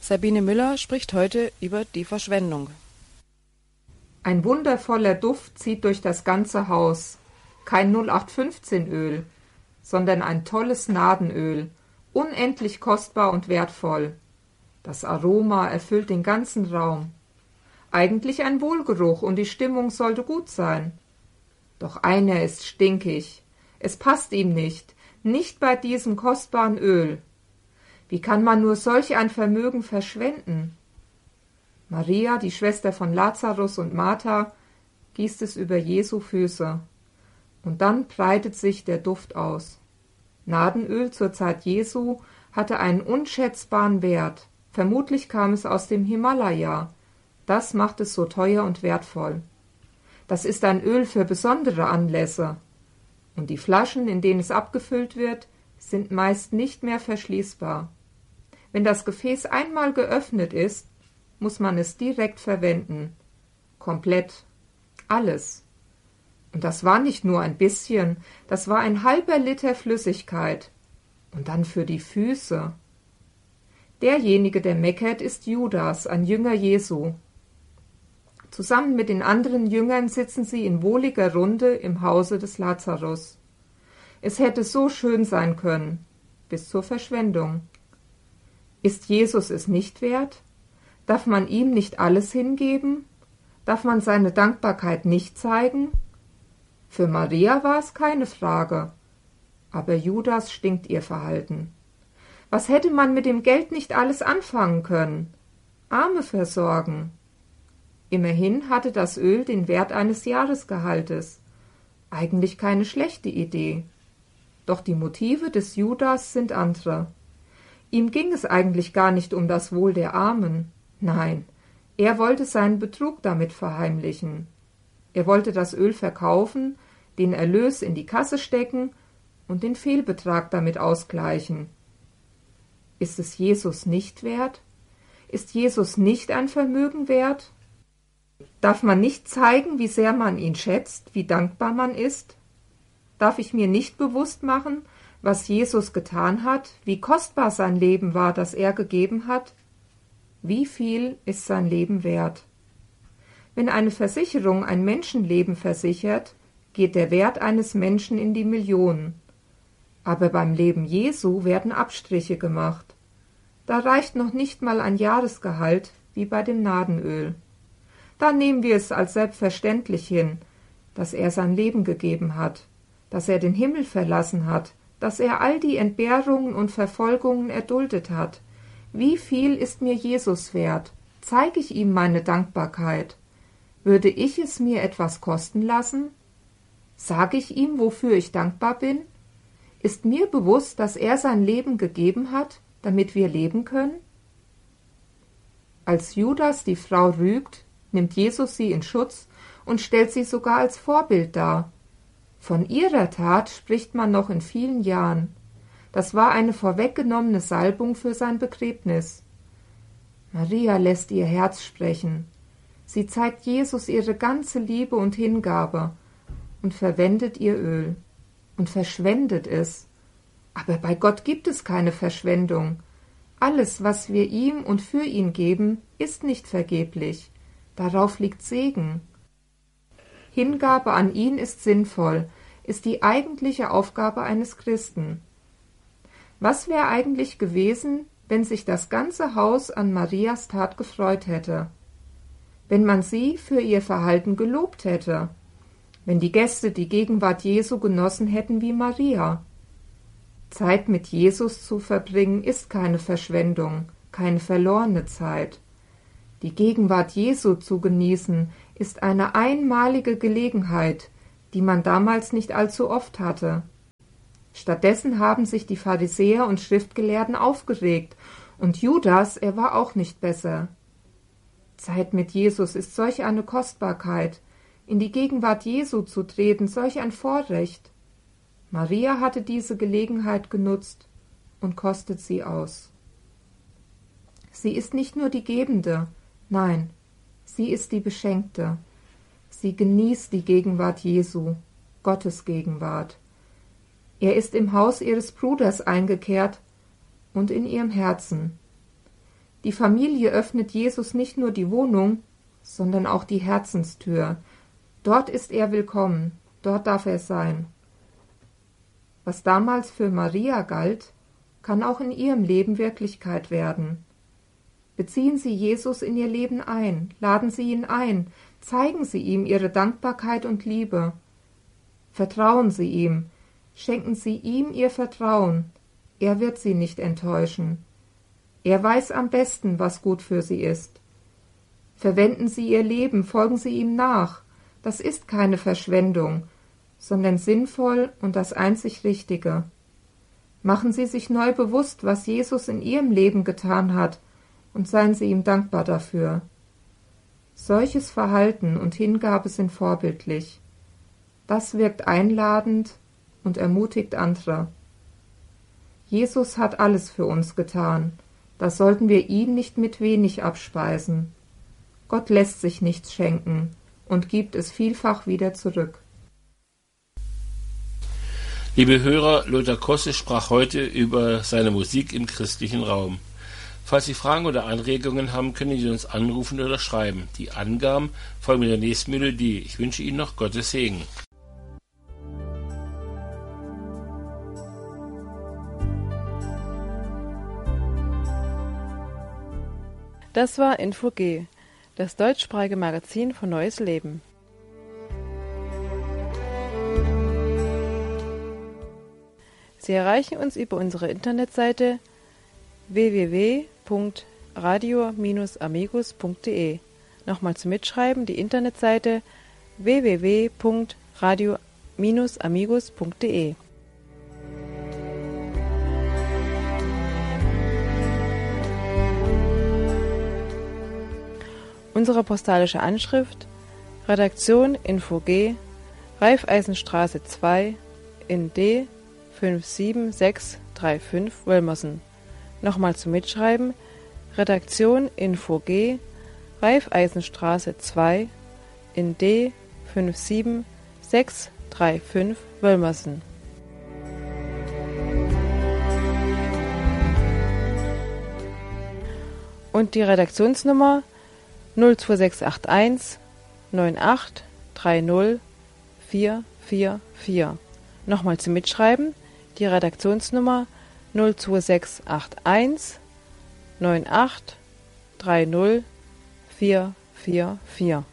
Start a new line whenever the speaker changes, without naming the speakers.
Sabine Müller spricht heute über die Verschwendung.
Ein wundervoller Duft zieht durch das ganze Haus. Kein 0815-Öl, sondern ein tolles Nadenöl, unendlich kostbar und wertvoll. Das Aroma erfüllt den ganzen Raum. Eigentlich ein Wohlgeruch und die Stimmung sollte gut sein. Doch einer ist stinkig. Es passt ihm nicht bei diesem kostbaren Öl. Wie kann man nur solch ein Vermögen verschwenden? Maria, die Schwester von Lazarus und Martha, gießt es über Jesu Füße. Und dann breitet sich der Duft aus. Nadenöl zur Zeit Jesu hatte einen unschätzbaren Wert. Vermutlich kam es aus dem Himalaya. Das macht es so teuer und wertvoll. Das ist ein Öl für besondere Anlässe. Und die Flaschen, in denen es abgefüllt wird, sind meist nicht mehr verschließbar. Wenn das Gefäß einmal geöffnet ist, muss man es direkt verwenden. Komplett. Alles. Und das war nicht nur ein bisschen, das war ein halber Liter Flüssigkeit. Und dann für die Füße. Derjenige, der meckert, ist Judas, ein Jünger Jesu. Zusammen mit den anderen Jüngern sitzen sie in wohliger Runde im Hause des Lazarus. Es hätte so schön sein können, bis zur Verschwendung. Ist Jesus es nicht wert? Darf man ihm nicht alles hingeben? Darf man seine Dankbarkeit nicht zeigen? Für Maria war es keine Frage, aber Judas stinkt ihr Verhalten. Was hätte man mit dem Geld nicht alles anfangen können? Arme versorgen. Immerhin hatte das Öl den Wert eines Jahresgehaltes. Eigentlich keine schlechte Idee. Doch die Motive des Judas sind andere. Ihm ging es eigentlich gar nicht um das Wohl der Armen. Nein, er wollte seinen Betrug damit verheimlichen. Er wollte das Öl verkaufen, den Erlös in die Kasse stecken und den Fehlbetrag damit ausgleichen. Ist es Jesus nicht wert? Ist Jesus nicht ein Vermögen wert? Darf man nicht zeigen, wie sehr man ihn schätzt, wie dankbar man ist? Darf ich mir nicht bewusst machen, was Jesus getan hat, wie kostbar sein Leben war, das er gegeben hat? Wie viel ist sein Leben wert? Wenn eine Versicherung ein Menschenleben versichert, geht der Wert eines Menschen in die Millionen. Aber beim Leben Jesu werden Abstriche gemacht. Da reicht noch nicht mal ein Jahresgehalt wie bei dem Nadenöl. Da nehmen wir es als selbstverständlich hin, dass er sein Leben gegeben hat, dass er den Himmel verlassen hat, dass er all die Entbehrungen und Verfolgungen erduldet hat. Wie viel ist mir Jesus wert? Zeige ich ihm meine Dankbarkeit? Würde ich es mir etwas kosten lassen? Sage ich ihm, wofür ich dankbar bin? Ist mir bewusst, dass er sein Leben gegeben hat, damit wir leben können? Als Judas die Frau rügt, nimmt Jesus sie in Schutz und stellt sie sogar als Vorbild dar. Von ihrer Tat spricht man noch in vielen Jahren. Das war eine vorweggenommene Salbung für sein Begräbnis. Maria lässt ihr Herz sprechen. Sie zeigt Jesus ihre ganze Liebe und Hingabe und verwendet ihr Öl und verschwendet es. Aber bei Gott gibt es keine Verschwendung. Alles, was wir ihm und für ihn geben, ist nicht vergeblich. Darauf liegt Segen. Hingabe an ihn ist sinnvoll, ist die eigentliche Aufgabe eines Christen. Was wäre eigentlich gewesen, wenn sich das ganze Haus an Marias Tat gefreut hätte? Wenn man sie für ihr Verhalten gelobt hätte? Wenn die Gäste die Gegenwart Jesu genossen hätten wie Maria? Zeit mit Jesus zu verbringen ist keine Verschwendung, keine verlorene Zeit. Die Gegenwart Jesu zu genießen ist eine einmalige Gelegenheit, die man damals nicht allzu oft hatte. Stattdessen haben sich die Pharisäer und Schriftgelehrten aufgeregt, und Judas, er war auch nicht besser. Zeit mit Jesus ist solch eine Kostbarkeit, in die Gegenwart Jesu zu treten, solch ein Vorrecht. Maria hatte diese Gelegenheit genutzt und kostet sie aus. Sie ist nicht nur die Gebende, nein, sie ist die Beschenkte. Sie genießt die Gegenwart Jesu, Gottes Gegenwart. Er ist im Haus ihres Bruders eingekehrt und in ihrem Herzen. Die Familie öffnet Jesus nicht nur die Wohnung, sondern auch die Herzenstür. Dort ist er willkommen, dort darf er sein. Was damals für Maria galt, kann auch in ihrem Leben Wirklichkeit werden. Beziehen Sie Jesus in Ihr Leben ein, laden Sie ihn ein, zeigen Sie ihm Ihre Dankbarkeit und Liebe. Vertrauen Sie ihm, schenken Sie ihm Ihr Vertrauen, er wird Sie nicht enttäuschen. Er weiß am besten, was gut für Sie ist. Verwenden Sie Ihr Leben, folgen Sie ihm nach, das ist keine Verschwendung, sondern sinnvoll und das einzig Richtige. Machen Sie sich neu bewusst, was Jesus in Ihrem Leben getan hat, und seien Sie ihm dankbar dafür. Solches Verhalten und Hingabe sind vorbildlich. Das wirkt einladend und ermutigt andere. Jesus hat alles für uns getan, da sollten wir ihn nicht mit wenig abspeisen. Gott lässt sich nichts schenken und gibt es vielfach wieder zurück.
Liebe Hörer, Lothar Kosse sprach heute über seine Musik im christlichen Raum. Falls Sie Fragen oder Anregungen haben, können Sie uns anrufen oder schreiben. Die Angaben folgen mit der nächsten Melodie. Ich wünsche Ihnen noch Gottes Segen.
Das war Info-G, das deutschsprachige Magazin von Neues Leben. Sie erreichen uns über unsere Internetseite www.radio-amigos.de. Nochmal zum Mitschreiben, die Internetseite www.radio-amigos.de. Unsere postalische Anschrift: Redaktion Info-G, Raiffeisenstraße 2 in D 57635 Wölmersen. Nochmal zum Mitschreiben: Redaktion Info-G, Raiffeisenstraße 2 in D 57635 Wölmersen. Und die Redaktionsnummer 02681 9830 444. Nochmal zum Mitschreiben: die Redaktionsnummer 02681 9830 444.